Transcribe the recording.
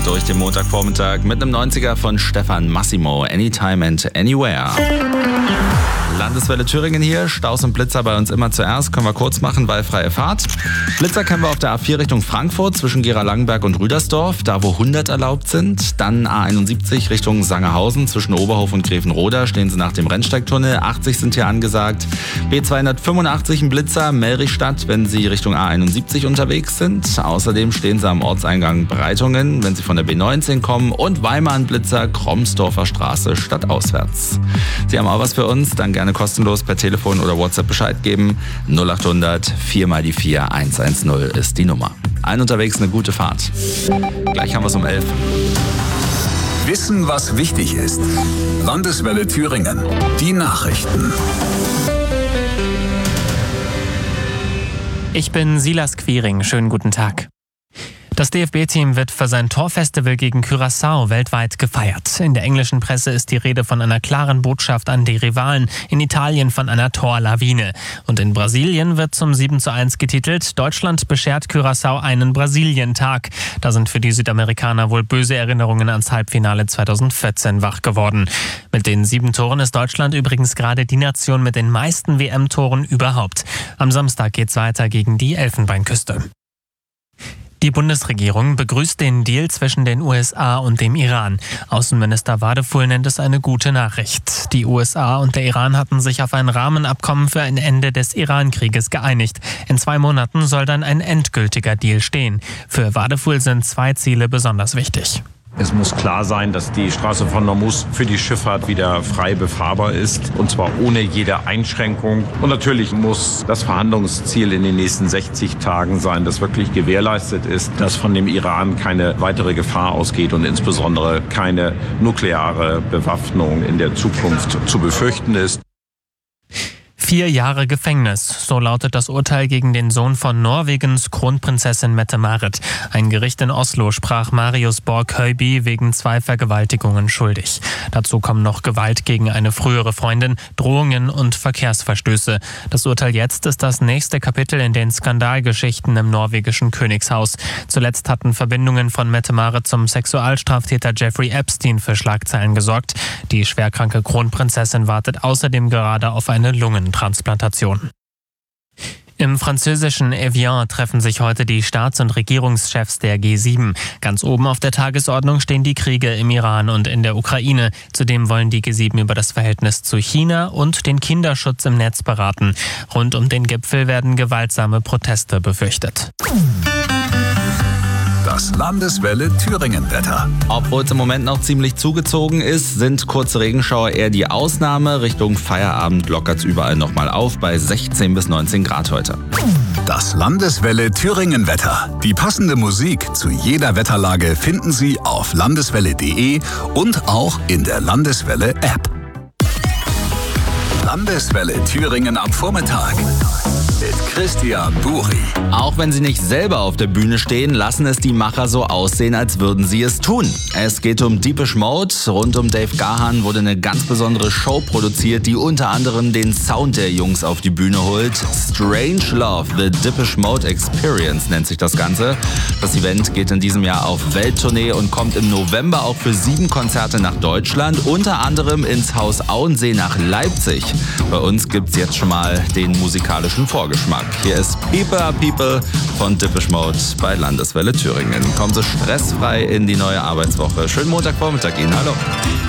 durch den Montagvormittag mit einem 90er von Stefan Massimo, Anytime and Anywhere. Landeswelle Thüringen hier, Staus und Blitzer bei uns immer zuerst, können wir kurz machen, weil freie Fahrt. Blitzer kennen wir auf der A4 Richtung Frankfurt zwischen Gera-Langenberg und Rüdersdorf, da wo 100 erlaubt sind. Dann A71 Richtung Sangerhausen zwischen Oberhof und Grevenroda, stehen sie nach dem Rennsteigtunnel, 80 sind hier angesagt. B285 ein Blitzer, Melrichstadt, wenn Sie Richtung A71 unterwegs sind. Außerdem stehen sie am Ortseingang Breitungen, wenn Sie von der B19 kommen, und Weimar ein Blitzer, Kromsdorfer Straße stadtauswärts. Sie haben auch was für uns, dann gerne kostenlos per Telefon oder WhatsApp Bescheid geben. 0800 4x4 110 ist die Nummer. Allen unterwegs eine gute Fahrt. Gleich haben wir es um 11. Wissen, was wichtig ist. Landeswelle Thüringen. Die Nachrichten. Ich bin Silas Quiring. Schönen guten Tag. Das DFB-Team wird für sein Torfestival gegen Curaçao weltweit gefeiert. In der englischen Presse ist die Rede von einer klaren Botschaft an die Rivalen, in Italien von einer Torlawine. Und in Brasilien wird zum 7:1 getitelt: Deutschland beschert Curaçao einen Brasilientag. Da sind für die Südamerikaner wohl böse Erinnerungen ans Halbfinale 2014 wach geworden. Mit den 7 Toren ist Deutschland übrigens gerade die Nation mit den meisten WM-Toren überhaupt. Am Samstag geht's weiter gegen die Elfenbeinküste. Die Bundesregierung begrüßt den Deal zwischen den USA und dem Iran. Außenminister Wadefuhl nennt es eine gute Nachricht. Die USA und der Iran hatten sich auf ein Rahmenabkommen für ein Ende des Iran-Krieges geeinigt. In 2 Monaten soll dann ein endgültiger Deal stehen. Für Wadefuhl sind 2 Ziele besonders wichtig. Es muss klar sein, dass die Straße von Hormuz für die Schifffahrt wieder frei befahrbar ist, und zwar ohne jede Einschränkung. Und natürlich muss das Verhandlungsziel in den nächsten 60 Tagen sein, dass wirklich gewährleistet ist, dass von dem Iran keine weitere Gefahr ausgeht und insbesondere keine nukleare Bewaffnung in der Zukunft zu befürchten ist. 4 Jahre Gefängnis, so lautet das Urteil gegen den Sohn von Norwegens Kronprinzessin Mette-Marit. Ein Gericht in Oslo sprach Marius Borg-Høiby wegen 2 Vergewaltigungen schuldig. Dazu kommen noch Gewalt gegen eine frühere Freundin, Drohungen und Verkehrsverstöße. Das Urteil jetzt ist das nächste Kapitel in den Skandalgeschichten im norwegischen Königshaus. Zuletzt hatten Verbindungen von Mette-Marit zum Sexualstraftäter Jeffrey Epstein für Schlagzeilen gesorgt. Die schwerkranke Kronprinzessin wartet außerdem gerade auf eine Lungentransplantation. Im französischen Evian treffen sich heute die Staats- und Regierungschefs der G7. Ganz oben auf der Tagesordnung stehen die Kriege im Iran und in der Ukraine. Zudem wollen die G7 über das Verhältnis zu China und den Kinderschutz im Netz beraten. Rund um den Gipfel werden gewaltsame Proteste befürchtet. Das Landeswelle Thüringen-Wetter. Obwohl es im Moment noch ziemlich zugezogen ist, sind kurze Regenschauer eher die Ausnahme. Richtung Feierabend lockert es überall nochmal auf bei 16 bis 19 Grad heute. Das Landeswelle Thüringen-Wetter. Die passende Musik zu jeder Wetterlage finden Sie auf landeswelle.de und auch in der Landeswelle-App. Landeswelle Thüringen am Vormittag mit Christian Buri. Auch wenn sie nicht selber auf der Bühne stehen, lassen es die Macher so aussehen, als würden sie es tun. Es geht um Depeche Mode. Rund um Dave Gahan wurde eine ganz besondere Show produziert, die unter anderem den Sound der Jungs auf die Bühne holt. Strange Love, The Depeche Mode Experience nennt sich das Ganze. Das Event geht in diesem Jahr auf Welttournee und kommt im November auch für 7 Konzerte nach Deutschland, unter anderem ins Haus Auensee nach Leipzig. Bei uns gibt's jetzt schon mal den musikalischen Vorgeschmack. Hier ist People Are People von Depeche Mode bei Landeswelle Thüringen. Kommen Sie stressfrei in die neue Arbeitswoche. Schönen Montagvormittag Ihnen. Hallo.